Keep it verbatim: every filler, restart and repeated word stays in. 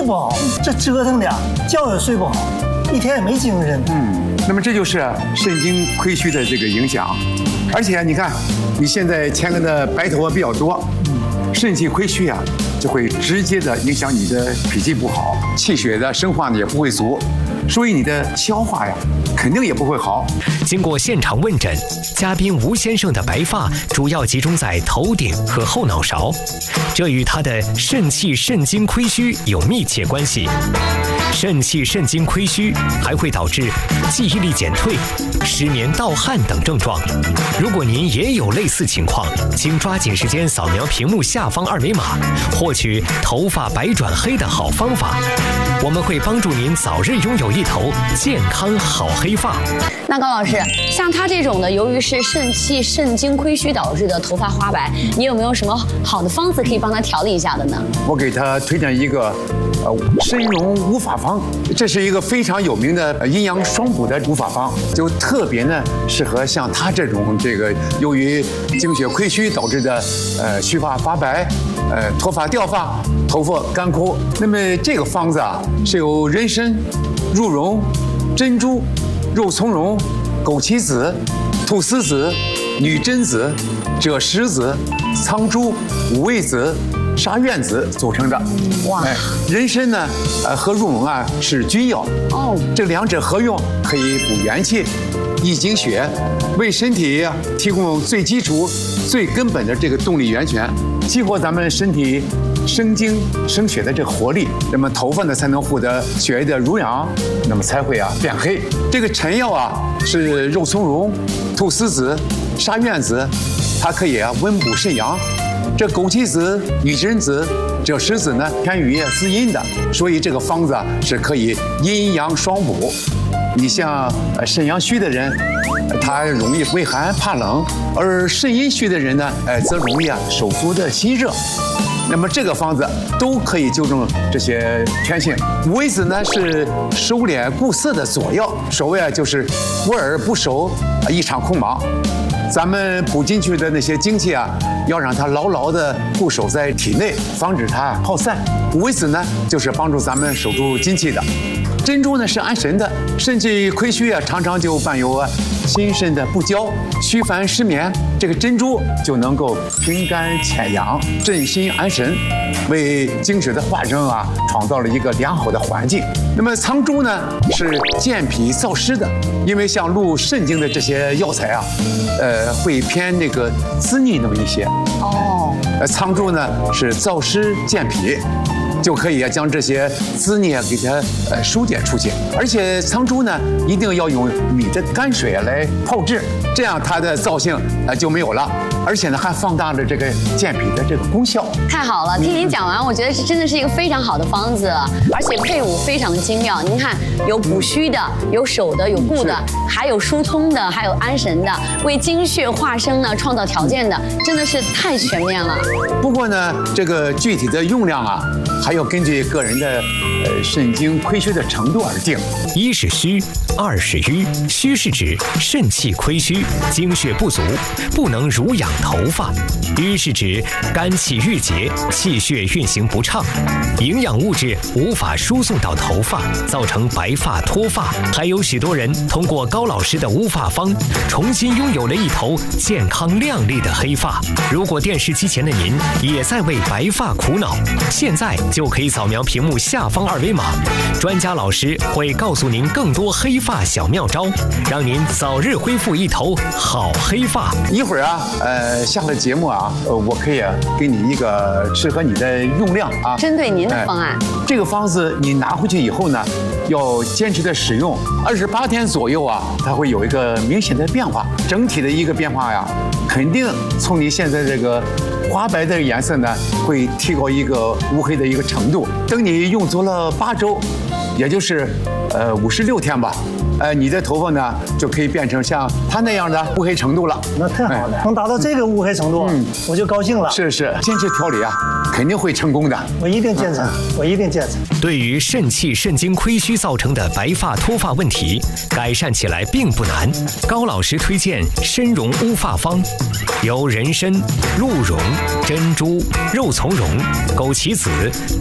不好，这折腾的觉也睡不好，一天也没精神。 嗯，那么这就是肾精亏虚的这个影响。而且你看，你现在前额的白头发比较多，肾气亏虚啊，就会直接的影响你的脾气不好，气血的生化呢也不会足，所以你的消化呀肯定也不会好。 经过现场问诊，嘉宾吴先生的白发主要集中在头顶和后脑勺，这与他的肾气肾精亏虚有密切关系。肾气肾精亏虚还会导致记忆力减退、失眠、盗汗等症状。如果您也有类似情况，请抓紧时间扫描屏幕下方二维码，获取头发白转黑的好方法。我们会帮助您早日拥有一头健康好黑发。 那高老师，像他这种的，由于是肾气肾精亏虚导致的头发花白，你有没有什么好的方子可以帮他调理一下的呢？ 我给他推荐一个呃参茸乌发方，这是一个非常有名的阴阳双补的乌发方，就特别呢适合像他这种这个由于精血亏虚导致的呃须发发白、呃脱发掉发、头发干枯。那么这个方子啊是由人参、鹿茸、珍珠、肉苁蓉、枸杞子、菟丝子、女贞子、赭石子、苍术、五味子、沙苑子组成的。哇！哎，人参呢，呃和鹿茸啊是君药哦，这两者合用可以补元气、益精血，为身体提供最基础、最根本的这个动力源泉，激活咱们身体生精生血的这个活力，那么头发呢才能获得血液的濡养，那么才会啊变黑。这个陈药啊是肉苁蓉、菟丝子、沙苑子，它可以啊温补肾阳。这枸杞子、女贞子、赭石子呢偏于滋阴的，所以这个方子啊是可以阴阳双补。你像呃肾阳虚的人，他容易畏寒怕冷，而肾阴虚的人呢，呃则容易啊手足的心热。那么这个方子都可以纠正这些偏性。五味子呢是收敛固涩的佐药，所谓啊就是无而不收，一场空忙。咱们补进去的那些精气啊，要让它牢牢地固守在体内，防止它耗散。五味子呢，就是帮助咱们守住精气的。珍珠呢是安神的，肾气亏虚啊，常常就伴有啊心肾的不交、虚烦失眠。这个珍珠就能够平肝潜阳、镇心安神，为精血的化生啊创造了一个良好的环境。那么苍术呢是健脾燥湿的，因为像入肾经的这些药材啊，呃会偏那个滋腻那么一些。哦，呃苍术呢是燥湿健脾。就可以啊将这些滋腻啊给它呃疏解出去，而且苍术呢一定要用米的泔水来泡制，这样它的燥性啊就没有了，而且呢还放大了这个健脾的这个功效。 太好了，听您讲完，我觉得是真的是一个非常好的方子，而且配伍非常的精妙。您看，有补虚的，有守的，有固的，还有疏通的，还有安神的，为精血化生呢创造条件的，真的是太全面了。 不过呢，这个具体的用量啊，还要根据个人的呃肾精亏虚的程度而定。 一是虚，二是瘀。虚是指肾气亏虚，精血不足，不能濡养头发；瘀是指肝气郁结，气血运行不畅，营养物质无法输送到头发，造成白发脱发。还有许多人通过高老师的乌发方，重新拥有了一头健康亮丽的黑发。如果电视机前的您也在为白发苦恼，现在就可以扫描屏幕下方二维码，专家老师会告诉您更多黑发小妙招，让您早日恢复一头好黑发。 一会儿啊，呃，下了节目啊，呃，我可以啊给你一个适合你的用量啊， 针对您的方案。 哎、这个方子你拿回去以后呢，要坚持的使用，二十八天左右啊，它会有一个明显的变化。整体的一个变化呀，肯定从你现在这个花白的颜色呢，会提高一个乌黑的一个程度。等你用足了八周，也就是呃五十六天吧，呃，你的头发呢就可以变成像它那样的乌黑程度了。 那太好了，能达到这个乌黑程度，嗯，我就高兴了。 是是，坚持调理啊，肯定会成功的。 我一定坚持，我一定坚持。 对于肾气肾精亏虚造成的白发脱发问题，改善起来并不难。高老师推荐参茸乌发方，由人参、鹿茸、珍珠、肉苁蓉、枸杞子、